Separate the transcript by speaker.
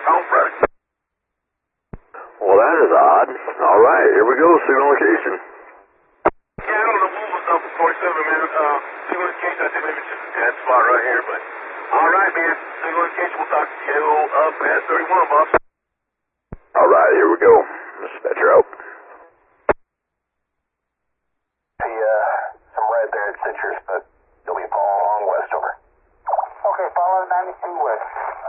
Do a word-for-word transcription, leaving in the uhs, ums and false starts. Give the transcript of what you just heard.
Speaker 1: on Friday.
Speaker 2: Well, that is odd. All right, here we go. Signal location.
Speaker 1: Yeah, I don't know who was up at forty-seven, man. Uh, signal location, I think maybe it's just a dead spot right here, but all right, man. Signal location, we'll talk to you up at thirty-one, boss.
Speaker 2: All right, here we go. Dispatcher out.
Speaker 3: See, uh, some red there at Citrus, but you'll be following along west over.
Speaker 4: Okay, follow ninety-two west.